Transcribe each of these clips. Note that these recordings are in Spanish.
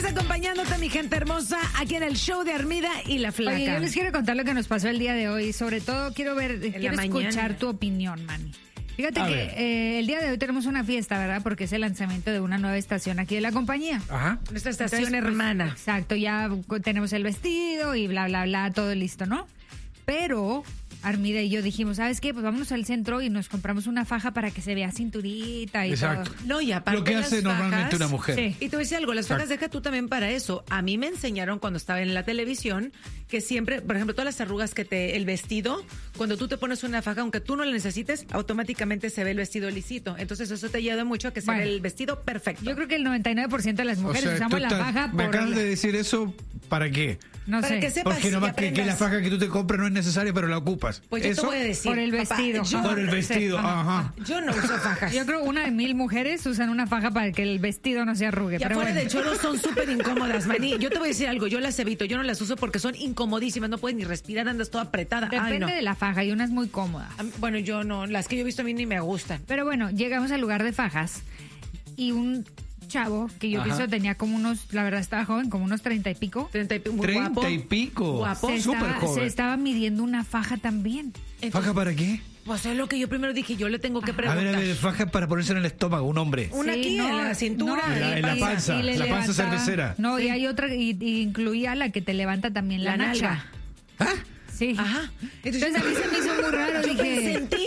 Seguimos acompañándote, mi gente hermosa, aquí en el show de Armida y la Flaca. Oye, yo les quiero contar lo que nos pasó el día de hoy. Sobre todo quiero escuchar tu opinión, Manny. Fíjate que el día de hoy tenemos una fiesta, ¿verdad? Porque es el lanzamiento de una nueva estación aquí de la compañía. Ajá. Nuestra estación hermana. Exacto, ya tenemos el vestido y bla, bla, bla, todo listo, ¿no? Pero Armida y yo dijimos, ¿sabes qué? Pues vámonos al centro y nos compramos una faja para que se vea cinturita y Exacto. todo. No, y aparte lo que hace normalmente una mujer. Sí. Y te voy a decir algo, las fajas deja tú también para eso. A mí me enseñaron cuando estaba en la televisión que siempre, por ejemplo, todas las arrugas el vestido, cuando tú te pones una faja, aunque tú no la necesites, automáticamente se ve el vestido lisito. Entonces eso te ayuda mucho a que se vea el vestido perfecto. Yo creo que el 99% de las mujeres usamos la faja ¿Me acabas de decir eso para qué? No para sé. que sepas. Porque nomás que la faja que tú te compras no es necesaria, pero la ocupas. Pues yo te voy a decir. Por el vestido. Por el vestido, ajá. Yo no uso fajas. Yo creo 1 de 1000 mujeres usan una faja para que el vestido no se arrugue. Y pero afuera bueno. de choro son súper incómodas, Maní. Yo te voy a decir algo, yo las evito, yo no las uso porque son incomodísimas, no puedes ni respirar, andas toda apretada. Depende de la faja, hay unas muy cómodas. Bueno, yo no, las que yo he visto a mí ni me gustan. Pero bueno, llegamos al lugar de fajas y un chavo que yo pienso tenía como unos, la verdad estaba joven, como unos 30 y pico. 30 y pico. Guapo. Súper joven. Se estaba midiendo una faja también. ¿Faja para qué? Pues es lo que yo primero dije, yo le tengo que preguntar. A ver, faja para ponerse en el estómago, un hombre. Una aquí en la cintura. En la panza, la panza cervecera. No, y hay otra, y incluía la que te levanta también la nacha. nalga. ¿Ah? Sí. Ajá. Entonces a mí se me hizo muy raro. Yo Dije, pensé en ti.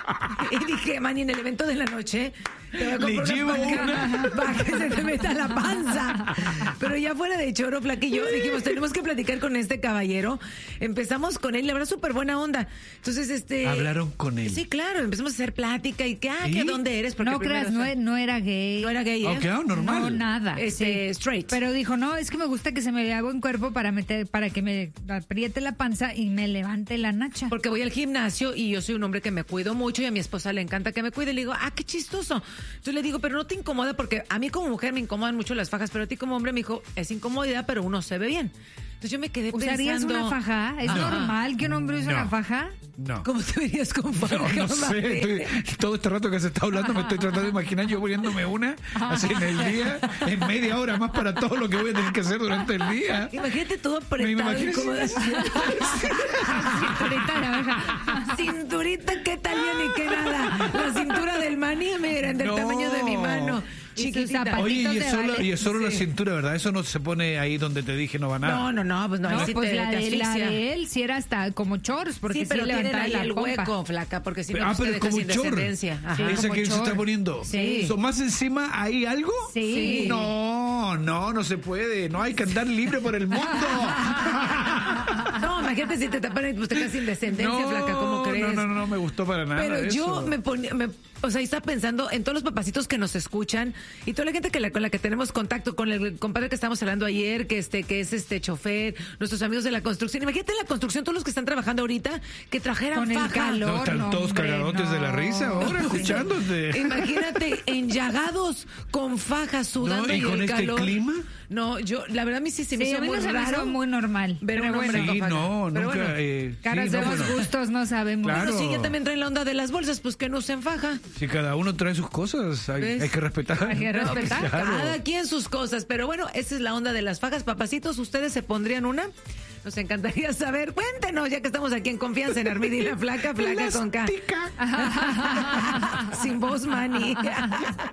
Y dije, Manny, en el evento de la noche te voy a comprar Le llevo una para que se te meta la panza. Pero ya fuera de choro, Flaca y yo dijimos, tenemos que platicar con este caballero. Empezamos con él, la verdad, súper buena onda. Entonces, ¿Hablaron con él? Sí, claro, empezamos a hacer plática y que, ¿Y? ¿que dónde eres? Porque no primero creas, no era gay. no era gay, ¿eh? Ok, normal. No, nada. Straight. Pero dijo, no, es que me gusta que se me vea buen cuerpo para que me apriete la panza y me levante la nacha. Porque voy al gimnasio y yo soy un hombre que me cuido mucho y a mi esposa le encanta que me cuide. Le digo, qué chistoso. Entonces le digo, pero no te incomoda, porque a mí como mujer me incomodan mucho las fajas, pero a ti como hombre me dijo, es incomodidad, pero uno se ve bien. Entonces yo me quedé ¿Usarías pensando. una faja? ¿Es normal que un hombre use una faja? No. ¿Cómo te verías con faja? No sé, todo este rato que se está hablando me estoy tratando de imaginar yo poniéndome una, así en el día, en media hora más para todo lo que voy a tener que hacer durante el día. Imagínate todo apretado. Me imagino. Cinturita de abeja. Cinturita, qué tal ni qué nada. La cintura del Manny, miren, del tamaño de mi mano. Chiquitita. Oye, y es solo la Sí. cintura, ¿verdad? Eso no se pone ahí donde te dije no va nada. No, pues no. No, ahí sí pues te la asfixia. de él sí era hasta como shorts, porque Sí, pero tienen levantaba ahí la el pompa. hueco, Flaca, porque si no Pero te es deja como sin un chor. descendencia. Ajá. Sí. Esa como que él se chor. está poniendo. Sí. ¿Más encima hay algo? Sí. No se puede. No hay que andar libre por el mundo. No, imagínate si te tapan, pues te quedas sin descendencia, Flaca, ¿cómo crees? No me gustó para nada. Pero eso. yo me ponía, o sea, estaba pensando en todos los papacitos que nos escuchan y toda la gente con la que tenemos contacto, con el compadre que estábamos hablando ayer, que es chofer, nuestros amigos de la construcción. Imagínate en la construcción, todos los que están trabajando ahorita, que trajeran Con el faja. calor. No, están todos hombre, cagadotes de la risa ahora escuchándote. Imagínate, enllagados, con faja, sudando No, ¿y y con el este calor. clima? No, yo, la verdad, a mí sí se me Sí, hizo a mí muy no se me hizo raro. muy normal. Ver Pero un hombre bueno, Sí, con faja. no, Pero nunca. bueno. caras sí, de no, los bueno. gustos no sabemos. Claro. Bueno, sí, ya también traen la onda de las bolsas, pues que no usen faja. Si cada uno trae sus cosas, hay ¿Ves? que respetar. Hay que respetar. Claro. Cada quien sus cosas, pero bueno, esa es la onda de las fajas. Papacitos, ¿ustedes se pondrían una? Nos encantaría saber. Cuéntenos, ya que estamos aquí en confianza en Armida y la Flaca con K. Elástica. Sin voz, Manny.